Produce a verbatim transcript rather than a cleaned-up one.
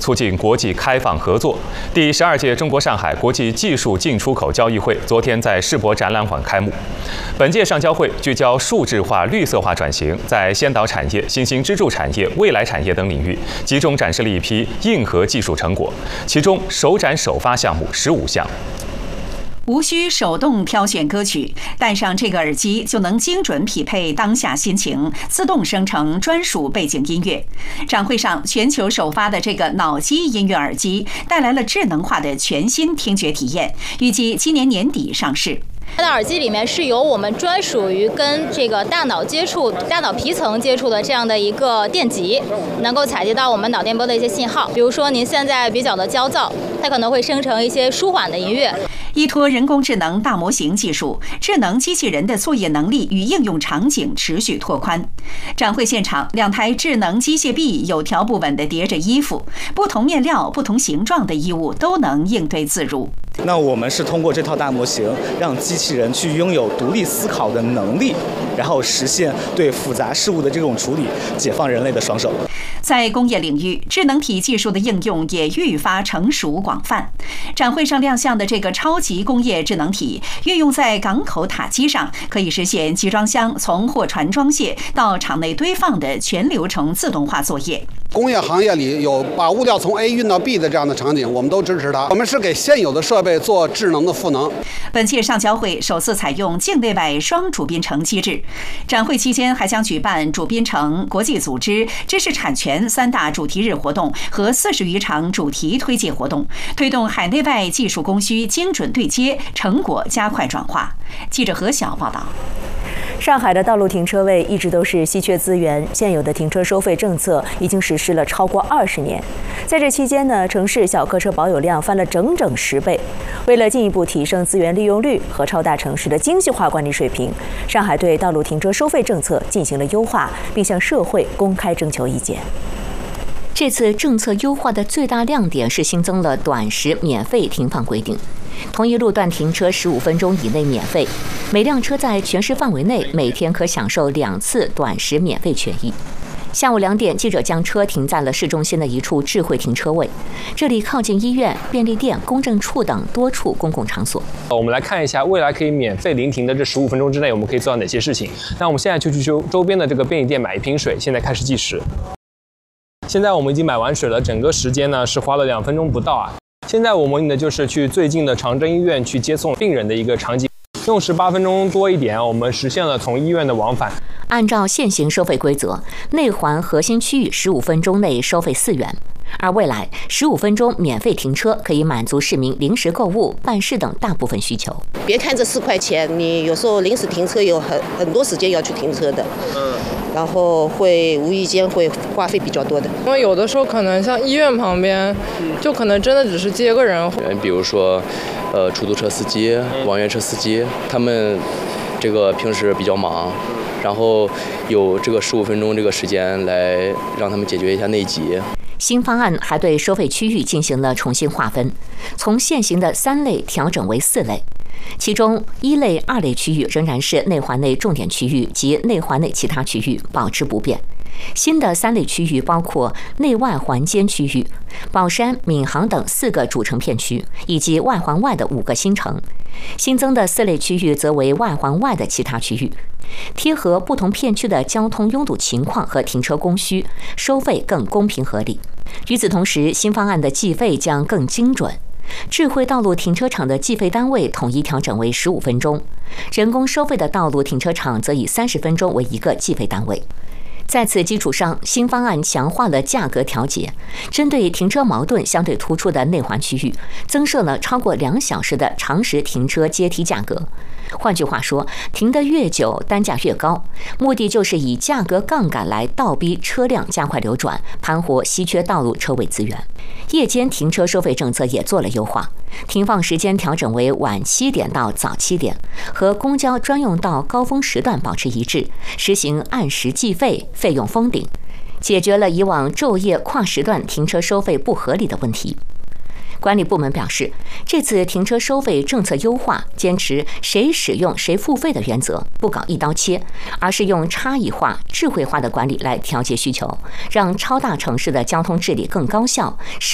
促进国际开放合作。第十二届中国上海国际技术进出口交易会昨天在世博展览馆开幕。本届上交会聚焦数字化、绿色化转型，在先导产业、新兴支柱产业、未来产业等领域，集中展示了一批硬核技术成果，其中首展首发项目十五项。 无需手动挑选歌曲，戴上这个耳机就能精准匹配当下心情，自动生成专属背景音乐。展会上，全球首发的这个脑机音乐耳机带来了智能化的全新听觉体验，预计今年年底上市。 它的耳机里面是有我们专属于跟这个大脑接触、大脑皮层接触的这样的一个电极，能够采集到我们脑电波的一些信号。比如说您现在比较的焦躁，它可能会生成一些舒缓的音乐。 依托人工智能大模型技术，智能机器人的作业能力与应用场景持续拓宽。展会现场，两台智能机械臂有条不紊地叠着衣服，不同面料、不同形状的衣物都能应对自如。 那我们是通过这套大模型，让机器人去拥有独立思考的能力，然后实现对复杂事物的这种处理，解放人类的双手。 在工业领域，智能体技术的应用也愈发成熟广泛。展会上亮相的这个超级工业智能体，运用在港口塔基上，可以实现集装箱从货船装卸到场内堆放的全流程自动化作业。 工业行业里有把物料从 A 运到 B 的这样的场景，我们都支持它。我们是给现有的设备做智能的赋能。 本届上交会首次采用境内外双主编城机制，展会期间还将举办主编城、国际组织、知识产权三大主题日活动和四十余场主题推介活动，推动海内外技术供需精准对接，成果加快转化。记者何晓报道。 上海的道路停车位一直都是稀缺资源，现有的停车收费政策已经实施了超过二十年。在这期间呢，城市小客车保有量翻了整整十倍。为了进一步提升资源利用率和超大城市的精细化管理水平，上海对道路停车收费政策进行了优化，并向社会公开征求意见。 这次政策优化的最大亮点是新增了短时免费停放规定。同一路段停车十五分钟以内免费，每辆车在全市范围内每天可享受两次短时免费权益。下午两点，记者将车停在了市中心的一处智慧停车位，这里靠近医院、便利店、公证处等多处公共场所。 我们来看一下未来可以免费临停的这十五分钟之内，我们可以做到哪些事情。那我们现在就去周周边的这个便利店买一瓶水，现在开始计时。现在我们已经买完水了，整个时间呢是花了两分钟不到啊。现在我模拟的就是去最近的长征医院去接送病人的一个场景，用时八分钟多一点，我们实现了从医院的往返。 按照现行收费规则，内环核心区域十五分钟内收费四元，而未来十五分钟免费停车可以满足市民临时购物、办事等大部分需求。 别看这四块钱，你有时候临时停车有很很多时间要去停车的。嗯。然后会无意间会花费比较多的， 因为有的时候可能像医院旁边，就可能真的只是接个人。 比如说，呃，出租车司机、网约车司机，他们这个平时比较忙，然后有这个十五分钟这个时间来让他们解决一下内急。 新方案还对收费区域进行了重新划分，从现行的三类调整为四类。其中一类、二类区域仍然是内环内重点区域及内环内其他区域，保持不变。新的三类区域包括内外环间区域、宝山、闵行等四个主城片区，以及外环外的五个新城。新增的四类区域则为外环外的其他区域，贴合不同片区的交通拥堵情况和停车供需，收费更公平合理。与此同时，新方案的计费将更精准。智慧道路停车场的计费单位统一调整为十五分钟，人工收费的道路停车场则以三十分钟为一个计费单位。在此基础上，新方案强化了价格调节，针对停车矛盾相对突出的内环区域，增设了超过两小时的常识停车阶梯价格。换句话说，停得越久，单价越高，目的就是以价格杠杆来倒逼车辆加快流转，盘活稀缺道路车位资源。夜间停车收费政策也做了优化，停放时间调整为晚七点到早七点，和公交专用道高峰时段保持一致，实行按时计费，费用封顶，解决了以往昼夜跨时段停车收费不合理的问题。管理部门表示，这次停车收费政策优化坚持谁使用谁付费的原则，不搞一刀切，而是用差异化、智慧化的管理来调节需求，让超大城市的交通治理更高效。